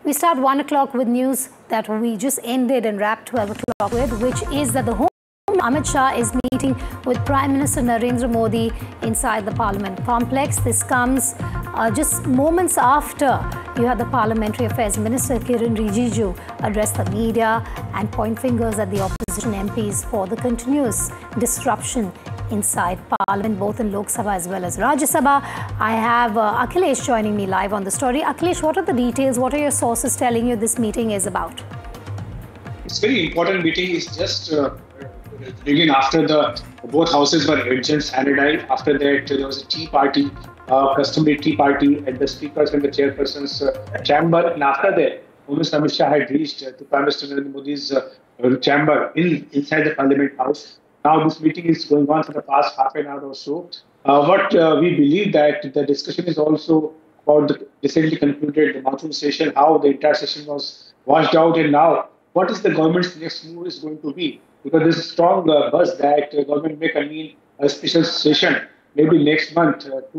We start 1 o'clock with news that we just ended and wrapped 12 o'clock with, which is that the Home Amit Shah is meeting with Prime Minister Narendra Modi inside the Parliament complex. This comes just moments after you had the Parliamentary Affairs Minister Kiren Rijiju address the media and point fingers at the opposition MPs for the continuous disruption inside Parliament, both in Lok Sabha as well as Rajya Sabha. I have Akhilesh joining me live on the story. Akhilesh, what are the details? What are your sources telling you this meeting is about? It's a very important meeting. It's just beginning after both houses were adjourned Saturday. After that, there was a tea party, customary tea party at the Speaker's and the Chairperson's chamber. And after that, Home Minister Amit Shah had reached to Prime Minister Narendra Modi's chamber inside the Parliament House. Now this meeting is going on for the past half an hour or so. What we believe that the discussion is also about the recently concluded monsoon session, how the entire session was washed out, and now what is the government's next move is going to be. Because there's a strong buzz that the government may convene a special session maybe next month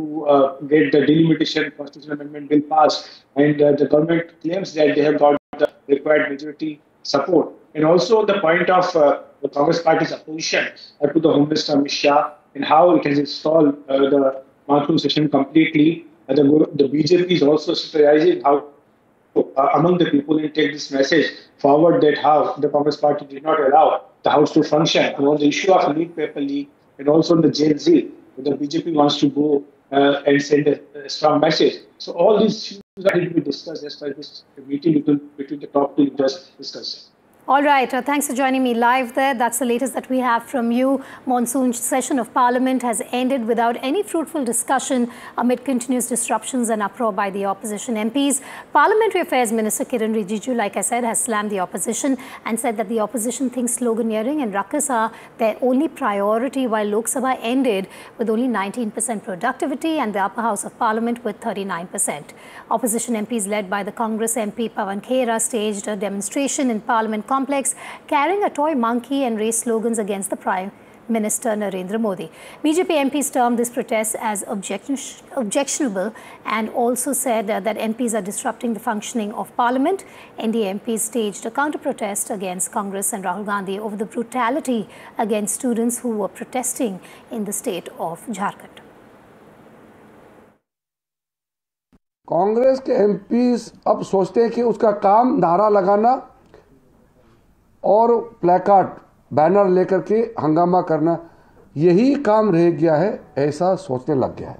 to get the delimitation constitutional amendment bill passed. And the government claims that they have got the required majority support. And also the point of the Congress Party's opposition to the Home Minister Amit Shah and how it has installed the monsoon session completely. The BJP is also strategizing how among the people and take this message forward that how the Congress Party did not allow the House to function. And on the issue of leak paper leak and also on the Gen Z, the BJP wants to go and send a strong message. So all these issues are going to be discussed as far as this meeting between the top two leaders is concerned. All right. Thanks for joining me live there. That's the latest that we have from you. Monsoon session of Parliament has ended without any fruitful discussion amid continuous disruptions and uproar by the opposition MPs. Parliamentary Affairs Minister Kiren Rijiju, like I said, has slammed the opposition and said that the opposition thinks sloganeering and ruckus are their only priority, while Lok Sabha ended with only 19% productivity and the upper house of Parliament with 39%. Opposition MPs led by the Congress MP Pawan Khera staged a demonstration in Parliament complex carrying a toy monkey and raised slogans against the Prime Minister Narendra Modi. BJP MPs termed this protest as objectionable and also said that MPs are disrupting the functioning of Parliament. NDA MPs staged a counter-protest against Congress and Rahul Gandhi over the brutality against students who were protesting in the state of Jharkhand. Congress के MPs अब सोचते हैं कि उसका काम नारा लगाना और प्लेकार्ड बैनर लेकर के हंगामा करना यही काम रह गया है, ऐसा सोचने लग गया है।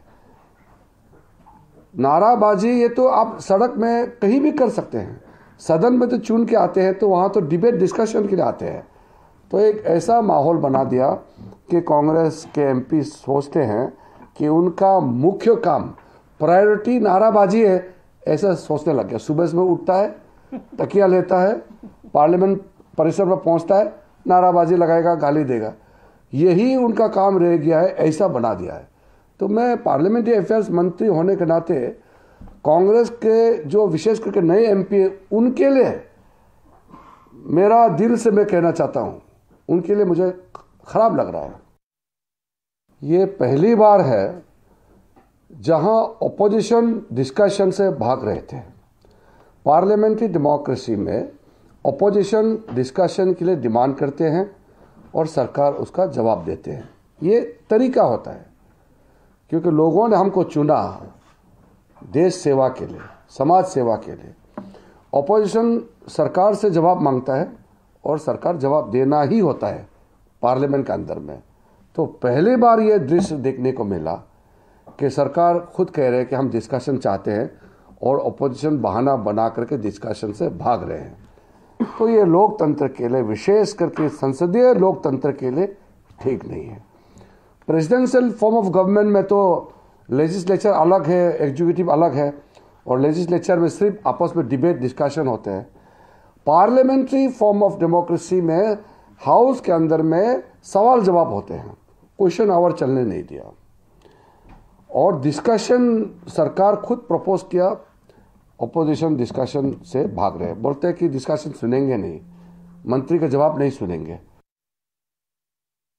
नाराबाजी ये तो आप सड़क में कहीं भी कर सकते हैं, सदन में तो चुन के आते हैं तो वहाँ तो डिबेट डिस्कशन के लिए आते हैं। तो एक ऐसा माहौल बना दिया कि कांग्रेस के एमपी सोचते हैं कि उनका मुख्य काम प्रायोरिटी नाराबाजी है, ऐसा सोचने लग गया। सुबह में उठता है, तकिया लेता है, पार्लियामेंट परिसर में पहुंचता है, नाराबाजी लगाएगा, गाली देगा, यही उनका काम रह गया है, ऐसा बना दिया है। तो मैं पार्लियामेंट्री अफेयर्स मंत्री होने के नाते कांग्रेस के जो विशेष करके नए एमपी उनके लिए मेरा दिल से मैं कहना चाहता हूं, उनके लिए मुझे खराब लग रहा है। ये पहली बार है जहां अपोजिशन डिस्कशन से भाग रहे थे। पार्लियामेंट्री डेमोक्रेसी में अपोजिशन डिस्कशन के लिए डिमांड करते हैं और सरकार उसका जवाब देते हैं, ये तरीका होता है, क्योंकि लोगों ने हमको चुना देश सेवा के लिए, समाज सेवा के लिए। अपोजिशन सरकार से जवाब मांगता है और सरकार जवाब देना ही होता है पार्लियामेंट के अंदर में। तो पहली बार ये दृश्य देखने को मिला कि सरकार खुद कह रहे हैं कि हम डिस्कशन चाहते हैं और अपोजिशन बहाना बना करके डिस्कशन से भाग रहे हैं। तो ये लोकतंत्र के लिए, विशेष करके संसदीय लोकतंत्र के लिए ठीक नहीं है। प्रेसिडेंशियल फॉर्म ऑफ गवर्नमेंट में तो लेजिस्लेचर अलग है, एग्जीक्यूटिव अलग है, और लेजिस्लेचर में सिर्फ आपस में डिबेट डिस्कशन होते हैं। पार्लियामेंट्री फॉर्म ऑफ डेमोक्रेसी में हाउस के अंदर में सवाल जवाब होते हैं, क्वेश्चन आवर चलने नहीं दिया और डिस्कशन सरकार खुद प्रपोज किया, अपोजिशन डिस्कशन से भाग रहे हैं, बोलते हैं कि डिस्कशन सुनेंगे नहीं, मंत्री का जवाब नहीं सुनेंगे।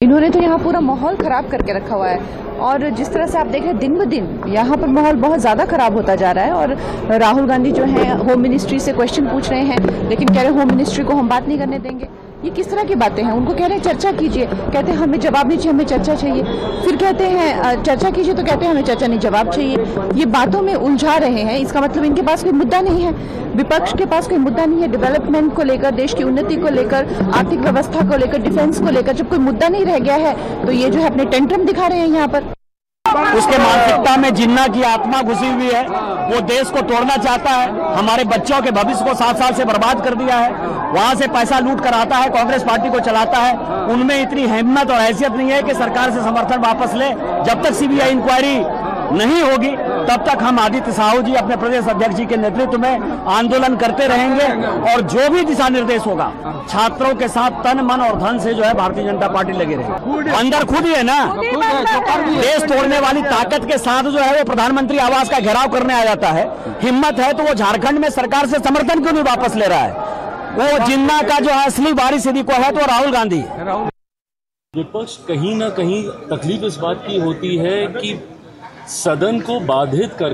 इन्होंने तो यहाँ पूरा माहौल खराब करके रखा हुआ है और जिस तरह से आप देख रहे हैं दिन ब दिन यहाँ पर माहौल बहुत ज़्यादा खराब होता जा रहा है। और राहुल गांधी जो है होम मिनिस्ट्री से क्वेश्चन पूछ रहे हैं, लेकिन कह रहे हैं होम मिनिस्ट्री को हम बात नहीं करने देंगे। ये किस तरह की बातें हैं? उनको कह रहे हैं चर्चा कीजिए, कहते हैं हमें जवाब नहीं चाहिए, हमें चर्चा चाहिए। फिर कहते हैं चर्चा कीजिए तो कहते हैं हमें चर्चा नहीं, जवाब चाहिए। ये बातों में उलझा रहे हैं। इसका मतलब इनके पास कोई मुद्दा नहीं है, विपक्ष के पास कोई मुद्दा नहीं है। डेवलपमेंट को लेकर, देश की उन्नति को लेकर, आर्थिक व्यवस्था को लेकर, डिफेंस को लेकर जब कोई मुद्दा नहीं रह गया है तो ये जो है अपने टेंट्रम दिखा रहे हैं यहाँ पर। उसके मानसिकता में जिन्ना की आत्मा घुसी हुई है। वो देश को तोड़ना चाहता है, हमारे बच्चों के भविष्य को 7 साल से बर्बाद कर दिया है। वहां से पैसा लूट कर आता है, कांग्रेस पार्टी को चलाता है। उनमें इतनी हिम्मत और हैसियत नहीं है कि सरकार से समर्थन वापस ले। जब तक सीबीआई इंक्वायरी नहीं होगी तब तक हम आदित्य साहू जी अपने प्रदेश अध्यक्ष जी के नेतृत्व में आंदोलन करते रहेंगे और जो भी दिशा निर्देश होगा छात्रों के साथ तन मन और धन से जो है भारतीय जनता पार्टी लगी रहेगी। अंदर खुद ही है ना, देश तोड़ने वाली ताकत के साथ जो है वो प्रधानमंत्री आवास का घेराव करने आ जाता है। हिम्मत है तो वो झारखंड में सरकार से समर्थन क्यों नहीं वापस ले रहा है? वो जिन्ना का जो है असली वारिस यदि कोई है तो राहुल गांधी है। विपक्ष कहीं ना कहीं तकलीफ इस बात की होती है कि सदन को बाधित कर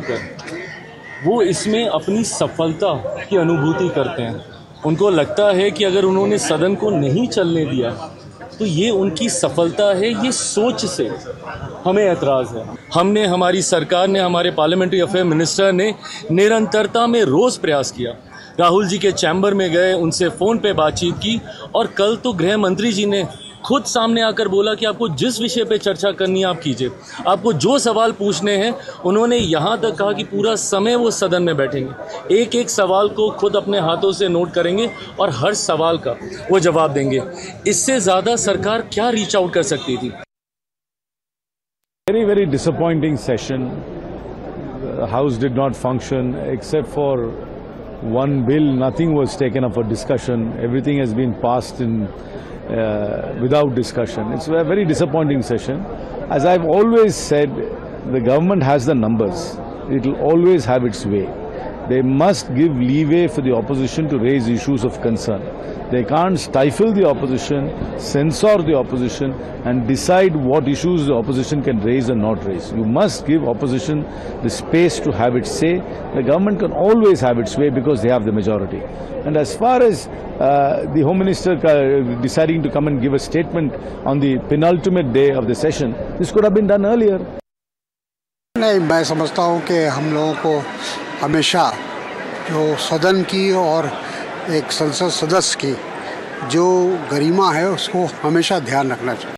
वो इसमें अपनी सफलता की अनुभूति करते हैं। उनको लगता है कि अगर उन्होंने सदन को नहीं चलने दिया तो ये उनकी सफलता है। ये सोच से हमें ऐतराज़ है। हमने, हमारी सरकार ने, हमारे पार्लियामेंट्री अफेयर मिनिस्टर ने निरंतरता में रोज़ प्रयास किया। राहुल जी के चैम्बर में गए, उनसे फ़ोन पे बातचीत की और कल तो गृह मंत्री जी ने खुद सामने आकर बोला कि आपको जिस विषय पे चर्चा करनी है आप कीजिए, आपको जो सवाल पूछने हैं। उन्होंने यहाँ तक कहा कि पूरा समय वो सदन में बैठेंगे, एक एक सवाल को खुद अपने हाथों से नोट करेंगे और हर सवाल का वो जवाब देंगे। इससे ज़्यादा सरकार क्या रीच आउट कर सकती थी? Very, very disappointing session. The House did not function except for one bill. Nothing was taken up for discussion. Everything has been passed in without discussion. It's a very disappointing session. As I've always said, the government has the numbers. It will always have its way. They must give leeway for the opposition to raise issues of concern. They can't stifle the opposition, censor the opposition and decide what issues the opposition can raise and not raise. You must give opposition the space to have its say. The government can always have its way because they have the majority. And as far as the Home Minister deciding to come and give a statement on the penultimate day of the session, this could have been done earlier. नहीं, मैं समझता हूँ कि हम लोगों को हमेशा जो सदन की और एक संसद सदस्य की जो गरिमा है उसको हमेशा ध्यान रखना चाहिए।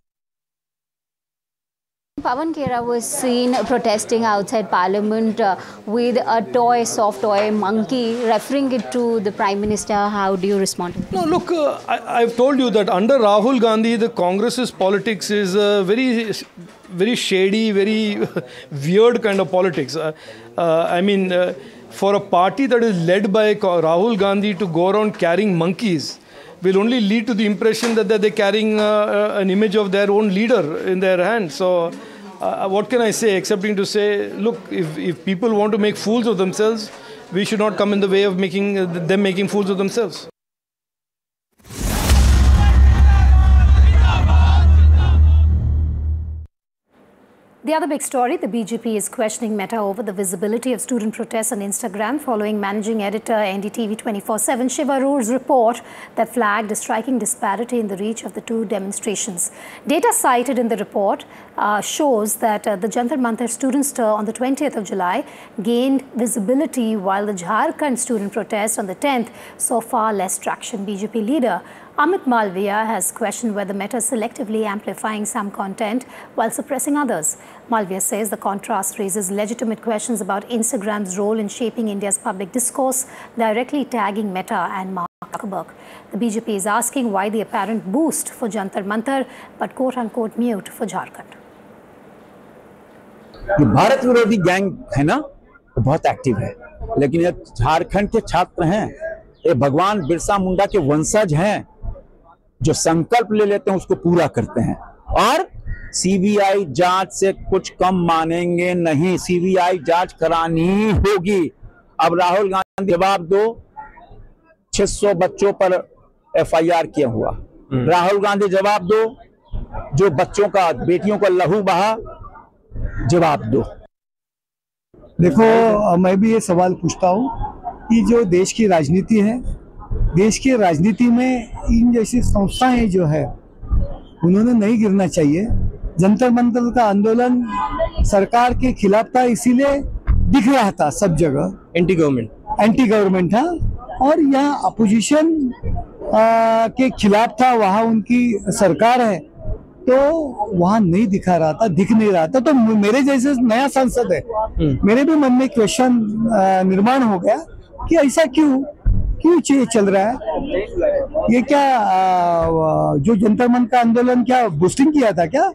Pawan Khera was seen protesting outside Parliament with a toy, soft toy monkey, referring it to the Prime Minister. How do you respond to that? No, look, I've told you that under Rahul Gandhi, the Congress's politics is very shady, very weird kind of politics. For a party that is led by Rahul Gandhi to go around carrying monkeys will only lead to the impression that they're carrying an image of their own leader in their hand. So what can I say excepting to say, look, if people want to make fools of themselves, we should not come in the way of making them making fools of themselves. The other big story, the BJP is questioning Meta over the visibility of student protests on Instagram following managing editor NDTV 24/7 Shiva Aroor's report that flagged a striking disparity in the reach of the two demonstrations. Data cited in the report shows that the Jantar Mantar student stir on the 20th of July gained visibility while the Jharkhand student protest on the 10th saw far less traction. BJP leader Amit Malviya has questioned whether Meta is selectively amplifying some content while suppressing others. Malviya says the contrast raises legitimate questions about Instagram's role in shaping India's public discourse, directly tagging Meta and Mark Zuckerberg. The BJP is asking why the apparent boost for Jantar Mantar but quote-unquote mute for Jharkhand. ये भारत विरोधी gang है ना, तो बहुत active है, लेकिन ये झारखंड के छात्र हैं, ये भगवान बिरसा मुंडा के वंशज हैं जो संकल्प ले लेते हैं उसको पूरा करते हैं और सीबीआई जांच से कुछ कम मानेंगे नहीं। सीबीआई जांच करानी होगी। अब राहुल गांधी जवाब दो, 600 बच्चों पर एफआईआर किया हुआ। राहुल गांधी जवाब दो, जो बच्चों का, बेटियों का लहू बहा, जवाब दो। देखो, मैं भी ये सवाल पूछता हूँ कि जो देश की राजनीति है, देश की राजनीति में इन जैसी संस्थाएं जो है उन्होंने नहीं गिरना चाहिए। जंतर मंतर का आंदोलन सरकार के खिलाफ था, इसीलिए दिख रहा था सब जगह एंटी गवर्नमेंट था, और यहाँ अपोजिशन के खिलाफ था, वहाँ उनकी सरकार है, तो वहाँ नहीं दिखा रहा था, दिख नहीं रहा था। तो मेरे जैसे नया सांसद है, मेरे भी मन में क्वेश्चन निर्माण हो गया कि ऐसा क्यों चल रहा है? ये क्या जो जंतर मंतर का आंदोलन क्या बूस्टिंग किया था क्या?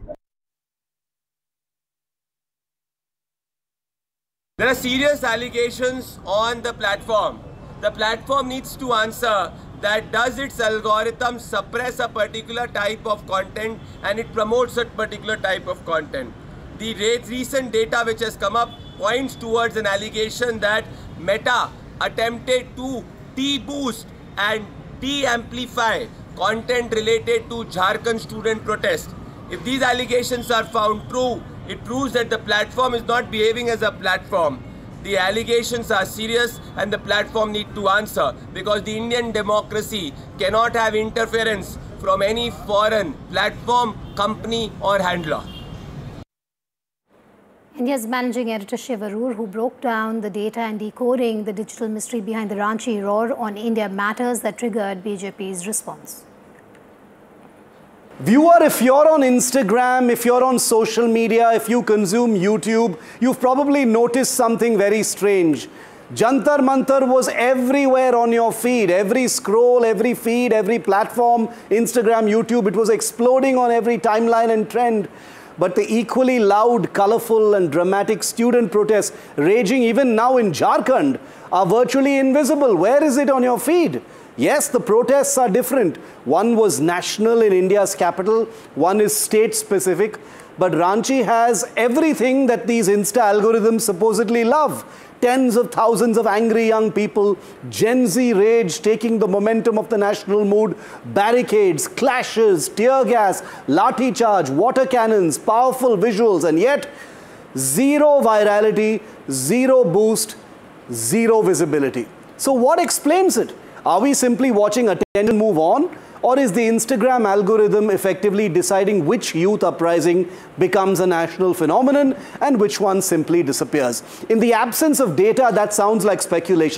There are serious allegations on the platform. The platform needs to answer that does its algorithm suppress a particular type of content and it promotes a particular type of content. The recent data which has come up points towards an allegation that Meta attempted to de-boost and de-amplify content related to Jharkhand student protest. If these allegations are found true, it proves that the platform is not behaving as a platform. The allegations are serious and the platform need to answer, because the Indian democracy cannot have interference from any foreign platform, company or handler. India's managing editor Shiv Arur, who broke down the data and decoding the digital mystery behind the Ranchi roar on India Matters that triggered BJP's response. Viewer, if you're on Instagram, if you're on social media, if you consume YouTube, you've probably noticed something very strange. Jantar Mantar was everywhere on your feed. Every scroll, every feed, every platform, Instagram, YouTube, it was exploding on every timeline and trend. But the equally loud, colorful and dramatic student protests raging even now in Jharkhand are virtually invisible. Where is it on your feed? Yes, the protests are different. One was national in India's capital, one is state-specific, but Ranchi has everything that these Insta algorithms supposedly love. Tens of thousands of angry young people, Gen Z rage taking the momentum of the national mood, barricades, clashes, tear gas, lathi charge, water cannons, powerful visuals, and yet zero virality, zero boost, zero visibility. So what explains it? Are we simply watching attention move on? Or is the Instagram algorithm effectively deciding which youth uprising becomes a national phenomenon and which one simply disappears? In the absence of data, that sounds like speculation.